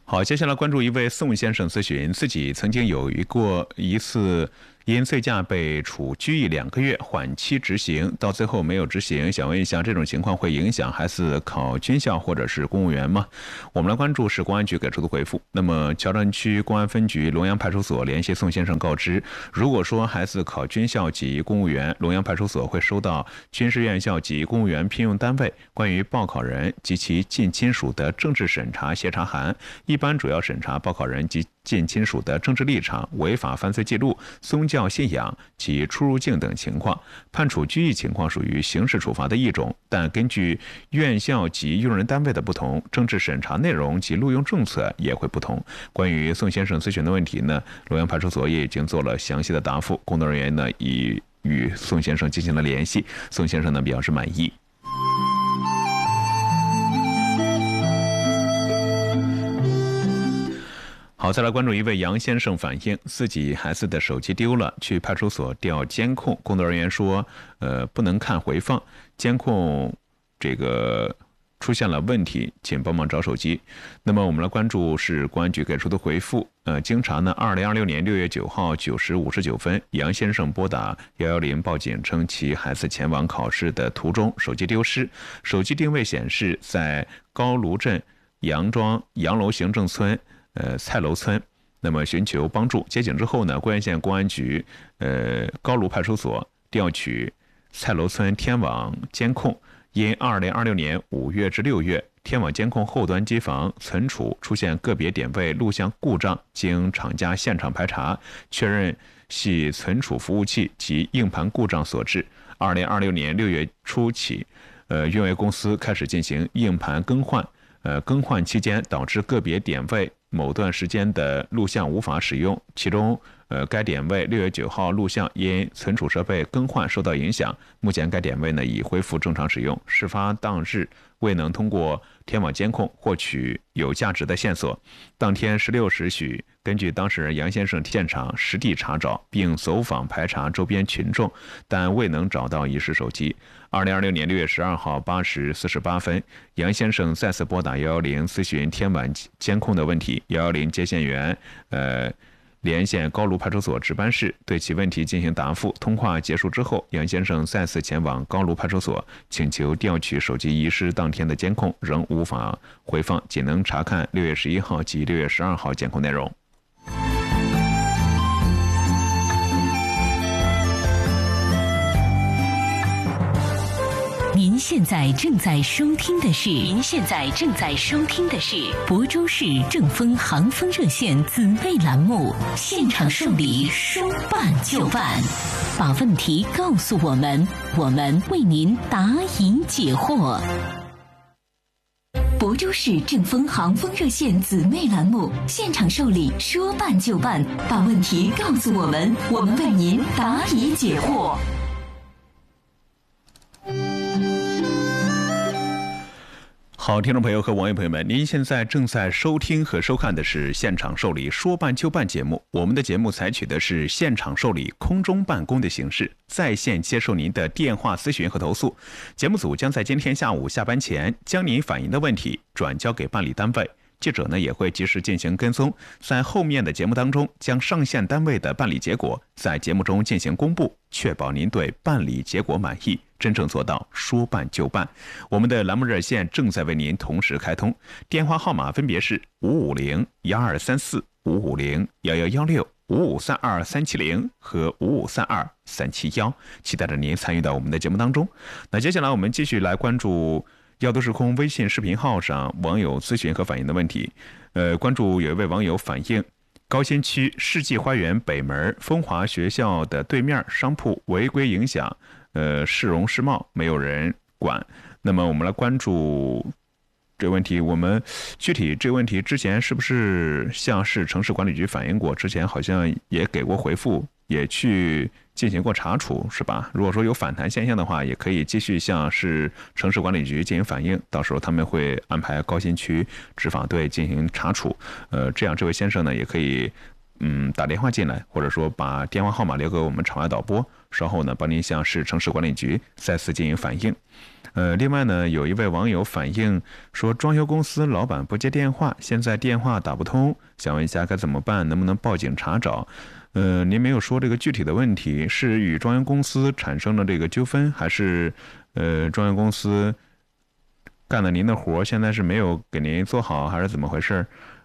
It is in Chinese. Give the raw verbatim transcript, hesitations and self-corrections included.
好，接下来关注一位宋先生咨询，自己曾经有一过一次因醉驾被处拘役两个月，缓期执行，到最后没有执行。想问一下，这种情况会影响孩子考军校或者是公务员吗？我们来关注是公安局给出的回复。那么，桥山区公安分局龙阳派出所联系宋先生告知，如果说孩子考军校及公务员，龙阳派出所会收到军事院校及公务员聘用单位关于报考人及其近亲属的政治审查协查函，一般主要审查报考人及近亲属的政治立场、违法犯罪记录、宗教信仰及出入境等情况。判处拘役情况属于刑事处罚的一种，但根据院校及用人单位的不同，政治审查内容及录用政策也会不同。关于宋先生咨询的问题呢，龙阳派出所也已经做了详细的答复，工作人员呢已与宋先生进行了联系，宋先生呢表示满意。好，再来关注一位杨先生反映自己孩子的手机丢了，去派出所调监控，工作人员说，呃，不能看回放，监控这个出现了问题，请帮忙找手机。那么我们来关注是公安局给出的回复。呃，经查呢，二零二六年六月九号九时五十九分，杨先生拨打一一零报警称其孩子前往考试的途中手机丢失，手机定位显示在高卢镇杨庄杨楼行政村呃蔡楼村，那么寻求帮助。接警之后呢，贵安县公安局呃高卢派出所调取蔡楼村天网监控，因二零二六年五月至六月天网监控后端机房存储出现个别点位录像故障，经厂家现场排查确认系存储服务器及硬盘故障所致。二零二六年六月初起，呃运维公司开始进行硬盘更换，呃更换期间导致个别点位某段时间的录像无法使用，其中呃该点位六月九号录像因存储设备更换受到影响，目前该点位呢已恢复正常使用。事发当日未能通过天网监控获取有价值的线索，当天十六时许，根据当事人杨先生现场实地查找并走访排查周边群众，但未能找到遗失手机。二零二六年六月十二号八时四十八分，杨先生再次拨打一一零咨询天网监控的问题，一一零接线员呃连线高卢派出所值班室，对其问题进行答复。通话结束之后，杨先生再次前往高卢派出所，请求调取手机遗失当天的监控，仍无法回放，仅能查看六月十一号及六月十二号监控内容。 您现在正在收听的是，您现在正在收听的是亳州市正风航风热线姊妹栏目，现场受理，说办就办，把问题告诉我们，我们为您答疑解惑。亳州市正风航风热线姊妹栏目，现场受理，说办就办，把问题告诉我们，我们为您答疑解惑。 好，听众朋友和网友朋友们，您现在正在收听和收看的是现场受理说办就办节目。我们的节目采取的是现场受理空中办公的形式，在线接受您的电话咨询和投诉。节目组将在今天下午下班前将您反映的问题转交给办理单位，记者呢也会及时进行跟踪，在后面的节目当中将上线单位的办理结果在节目中进行公布，确保您对办理结果满意，真正做到说办就办。我们的栏目热线正在为您同时开通，电话号码分别是五五零幺二三四、五五零幺幺幺六、五五三二三七零和五五三二三七一，期待着您参与到我们的节目当中。那接下来我们继续来关注耀都时空微信视频号上网友咨询和反映的问题。呃，关注有一位网友反映，高新区世纪花园北门风华学校的对面商铺违规影响呃市容市貌，没有人管。那么我们来关注这个问题，我们具体这个问题之前是不是向市城市管理局反映过？之前好像也给过回复，也去进行过查处，是吧？如果说有反弹现象的话，也可以继续向市城市管理局进行反映，到时候他们会安排高新区执法队进行查处。呃，这样这位先生呢，也可以嗯打电话进来，或者说把电话号码留给我们场外导播，稍后呢帮您向市城市管理局再次进行反映。 呃，另外呢，有一位网友反映说，装修公司老板不接电话，现在电话打不通，想问一下该怎么办，能不能报警查找？呃，您没有说这个具体的问题，是与装修公司产生了这个纠纷，还是呃装修公司干了您的活，现在是没有给您做好，还是怎么回事？